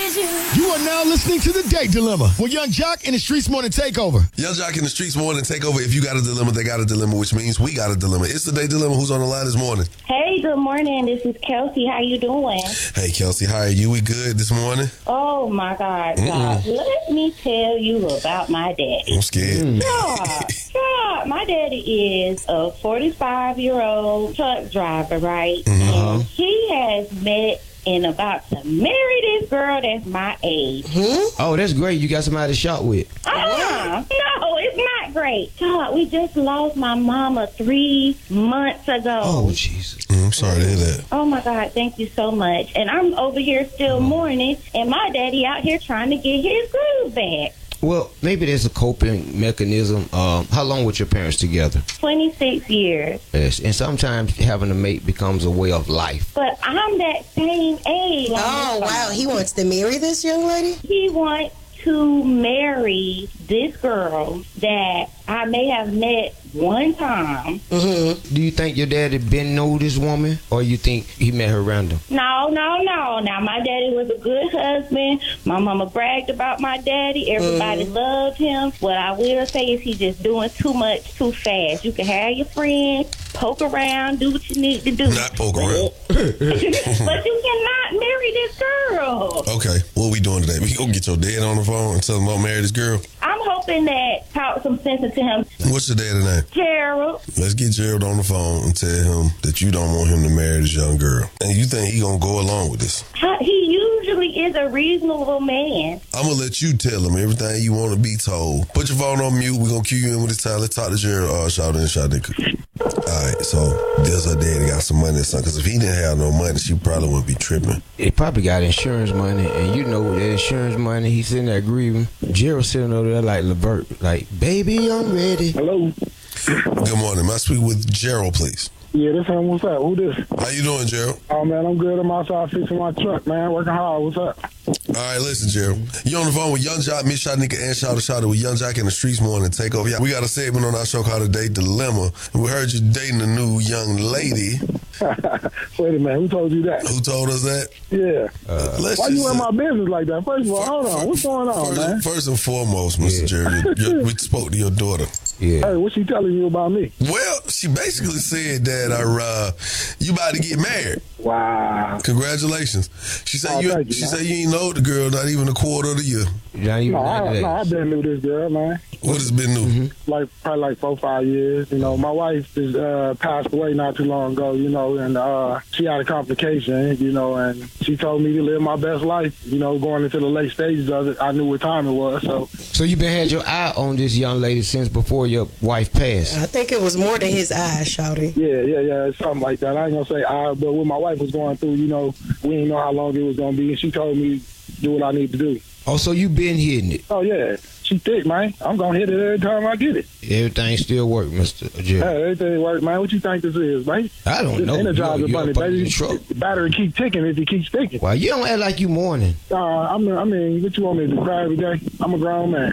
You are now listening to The Date Dilemma with Young Jock and the Streets Morning Takeover. Young Jock and the Streets Morning Takeover. If you got a dilemma, they got a dilemma, which means we got a dilemma. It's The Date Dilemma. Who's on the line this morning? Hey, good morning. This is Kelsey. How you doing? Hey, Kelsey. How are you? We good this morning? Oh, my God. God. Let me tell you about my daddy. I'm scared. God, my daddy is a 45-year-old truck driver, right? And he has met and about to marry this girl that's my age. Oh, that's great. You got somebody to shop with. No, it's not great. God, we just lost my mama 3 months ago. Oh, Jesus. I'm sorry to hear that. Oh, my God. Thank you so much. And I'm over here still mourning, and my daddy out here trying to get his groove back. Well, maybe there's a coping mechanism. How long were your parents together? 26 years. Yes, and sometimes having a mate becomes a way of life. But I'm that same age. Oh, wow. He wants to marry this young lady? He wants to marry this girl that I may have met one time. Do you think your daddy been know this woman, or you think he met her random? No. Now, my daddy was a good husband. My mama bragged about my daddy. Everybody loved him. What I will say is he just doing too much too fast. You can have your friends, poke around, do what you need to do. Not poke around. But you cannot marry this girl. Okay, what we doing today? We gonna get your dad on the phone and tell him I'll marry this girl? I'm hoping that talk some sense into him. What's your dad's name? Gerald. Let's get Gerald on the phone and tell him that you don't want him to marry this young girl. And you think he gonna go along with this? He usually is a reasonable man. I'm gonna let you tell him everything you want to be told. Put your phone on mute. We're gonna cue you in with this time. Let's talk to Gerald. Shout in, shout in. Alright, so does her daddy got some money or something? Because if he didn't have no money, she probably wouldn't be tripping. He probably got insurance money, and you know that insurance money, he's sitting there grieving. Gerald sitting over there like Levert, like, baby, I'm ready. Hello. Good morning. May I speak with Gerald, please? Yeah, this him. What's up? Who this? How you doing, Gerald? Oh, man, I'm good. I'm outside fixing my truck, man. Working hard. What's up? All right, listen, Gerald. You on the phone with Young Jock, Miss Shotnika, and Shout with Young Jock in the Streets Morning Takeover. Yeah, we got a segment on our show called The Date Dilemma. And we heard you dating a new young lady. Wait a minute. Who told you that? Who told us that? Yeah. Why you in my business like that? First of all, hold on. What's going on, man? First and foremost, Mr. Gerald, we spoke to your daughter. Yeah. Hey, what's she telling you about me? Well, she basically said that you about to get married. Wow. Congratulations. She said you ain't know the girl not even a quarter of the year. I've been knew this girl, man. What has been new? Probably like 4 or 5 years. You know, my wife is passed away not too long ago, you know, and she had a complication, you know, and she told me to live my best life, you know, going into the late stages of it. I knew what time it was, So you been had your eye on this young lady since before your wife passed? I think it was more than his eyes, shouty. Yeah, something like that. I ain't gonna say but when my wife was going through, you know, we didn't know how long it was gonna be, and she told me do what I need to do. Oh, so you been hitting it? Oh yeah, she thick, man. I'm gonna hit it every time I get it. Everything still work, Mr. Gerald. Hey, everything work, man. What you think this is, man? I don't know. Energizer bunny, baby. The battery keep ticking if you keep sticking. Well, you don't act like you mourning. I mean, what you want me to do, cry every day? I'm a grown man.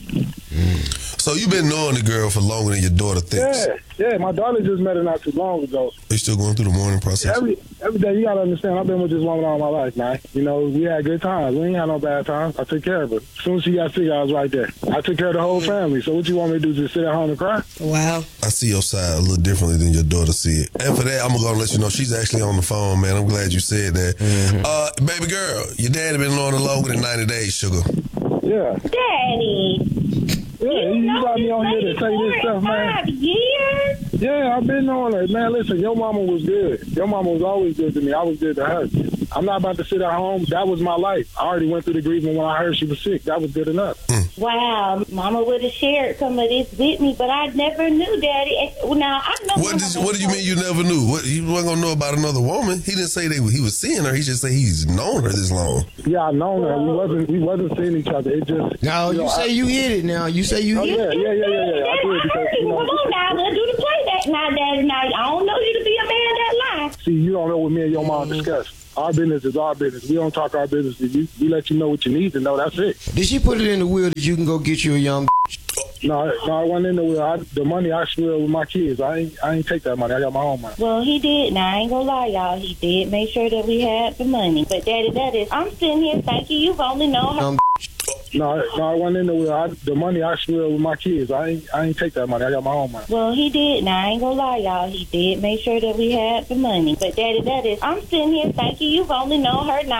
So you been knowing the girl for longer than your daughter thinks? Yeah. My daughter just met her not too long ago. Are you still going through the mourning process? Every day, you gotta understand, I've been with this woman all my life, man. You know, we had good times. We ain't had no bad times. I took care of her. As soon as she got sick, I was right there. I took care of the whole family. So what you want me to do, just sit at home and cry? Wow. I see your side a little differently than your daughter see it. And for that, I'm going to let you know she's actually on the phone, man. I'm glad you said that. Baby girl, your daddy been knowing her longer than 90 days, sugar. Yeah. Daddy. Yeah, you got me on here to say this stuff, man. 5 years? Yeah, I've been on it. Man, listen, your mama was good. Your mama was always good to me. I was good to her. I'm not about to sit at home. That was my life. I already went through the grieving when I heard she was sick. That was good enough. Wow, Mama would have shared some of this with me, but I never knew, Daddy. Now, I know. What do you mean you never knew? What, you wasn't going to know about another woman? He didn't say he was seeing her. He just said he's known her this long. Yeah, I known her. We wasn't seeing each other. It just... No, you say you hit it now. You say you hit it. Yeah. I did because, you know... Come on now, let's do the play that now, Daddy. Now, I don't know you to be a man that lie. See, you don't know what me and your mom discussed. Our business is our business. We don't talk our business to you. We let you know what you need to know. That's it. Did she put it in the will that you can go get you a young No, I went in there with the money I split with my kids. I ain't take that money. I got my own money. Well, he did. Now, I ain't gonna lie, y'all. He did make sure that we had the money. But, Daddy, I'm sitting here thinking you've only known her. No, I went in there with the money I split with my kids. I ain't take that money. I got my own money. Well, he did. Now, I ain't gonna lie, y'all. He did make sure that we had the money. But, Daddy, I'm sitting here thinking you've only known her now.